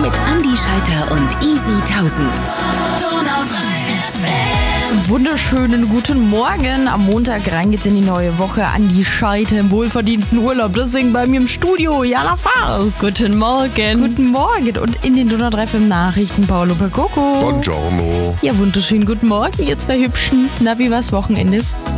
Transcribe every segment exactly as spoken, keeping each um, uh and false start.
mit Andi Schalter und Easy tausend. Wunderschönen guten Morgen. Am Montag rein geht's in die neue Woche. Andi Schalter im wohlverdienten Urlaub. Deswegen bei mir im Studio Jana Fares. Guten Morgen. Guten Morgen. Und in den Donau drei F M Nachrichten Paolo Percoco. Buongiorno. Ja, wunderschön. Guten Morgen, ihr zwei Hübschen. Na, wie war's Wochenende?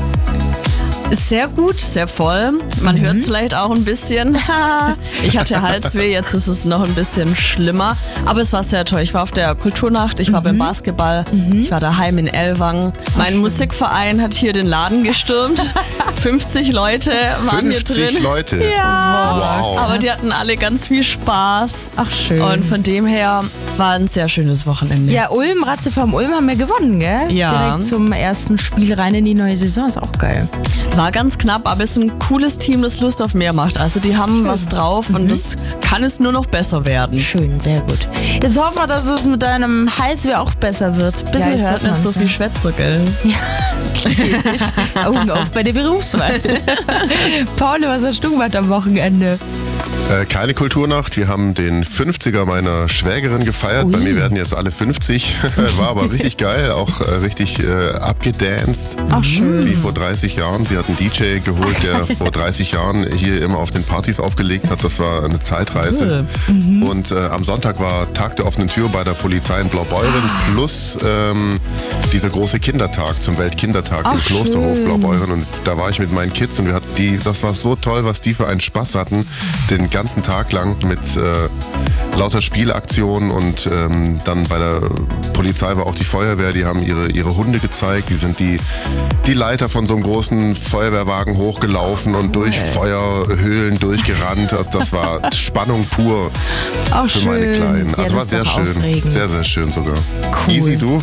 Sehr gut, sehr voll. Man mhm. hört es vielleicht auch ein bisschen. Ich hatte Halsweh, jetzt ist es noch ein bisschen schlimmer. Aber es war sehr toll. Ich war auf der Kulturnacht, ich war mhm. beim Basketball, mhm. ich war daheim in Ellwangen. Mein Ach, Musikverein hat hier den Laden gestürmt. fünfzig Leute waren hier drin. fünfzig Leute? Ja. Wow. Aber die hatten alle ganz viel Spaß. Ach, schön. Und von dem her war ein sehr schönes Wochenende. Ja, Ulm, Ratze vom Ulm haben wir gewonnen, gell? Ja. Direkt zum ersten Spiel rein in die neue Saison. Ist auch geil. War ganz knapp, aber es ist ein cooles Team, das Lust auf mehr macht. Also die haben Schön. was drauf mhm. und das kann es nur noch besser werden. Schön, sehr gut. Jetzt hoffen wir, dass es mit deinem Halsweh auch besser wird. Bisschen ja, es hört hat nicht so viel Schwätzer, gell? Ja, klassisch. Augen auf bei der Berufswahl. Paul, was hast du gemacht am Wochenende? Äh, keine Kulturnacht. Wir haben den fünfziger meiner Schwägerin gefeiert. Ui. Bei mir werden jetzt alle fünfzig. War aber richtig geil, auch äh, richtig äh, abgedanced. Ach, schön. Wie vor dreißig Jahren. Sie hat einen D J geholt, der vor dreißig Jahren hier immer auf den Partys aufgelegt hat. Das war eine Zeitreise. Cool. Mhm. Und äh, am Sonntag war Tag der offenen Tür bei der Polizei in Blaubeuren plus ähm, dieser große Kindertag zum Weltkindertag Ach, im Klosterhof schön. Blaubeuren. Und da war ich mit meinen Kids und wir hatten die, das war so toll, was die für einen Spaß hatten. Den ganzen Tag lang mit äh, lauter Spielaktionen und ähm, dann bei der Polizei war auch die Feuerwehr, die haben ihre, ihre Hunde gezeigt, die sind die, die Leiter von so einem großen Feuerwehrwagen hochgelaufen und durch Feuerhöhlen durchgerannt. Also das war Spannung pur auch für schön. meine Kleinen. Also ja, war sehr schön, aufregend. sehr, sehr schön sogar. Cool. Easy, du?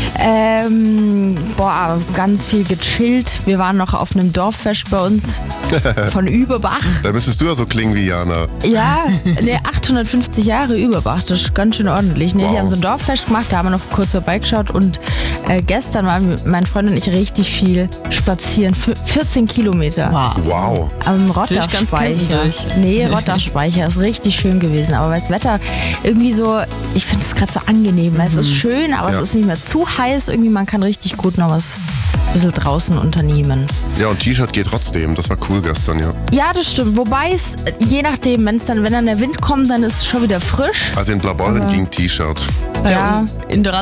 Ähm, boah, ganz viel gechillt. Wir waren noch auf einem Dorffest bei uns von Überbach. Da müsstest du ja so klingen wie Jana. Ja, ne, achthundertfünfzig Jahre Überbach, das ist ganz schön ordentlich. Ne? Wow. Die haben so ein Dorffest gemacht, da haben wir noch kurz vorbeigeschaut und äh, gestern waren mein Freund und ich richtig viel spazieren, vierzehn Kilometer. Wow. Wow. Am Rotterspeicher. Nee, Rotterspeicher ist richtig schön gewesen, aber weil das Wetter irgendwie so, ich finde es gerade so angenehm, weil mhm. es ist schön, aber ja. es ist nicht mehr zu heiß, irgendwie man kann richtig gut noch was ein bisschen draußen unternehmen. Ja, und T-Shirt geht trotzdem, das war cool gestern, ja. Ja, das stimmt, wobei es, je nachdem, wenn es dann, wenn dann der Wind kommt, dann ist es schon wieder frisch. Also in Blaubeuren aber ging T-Shirt. Ja. In der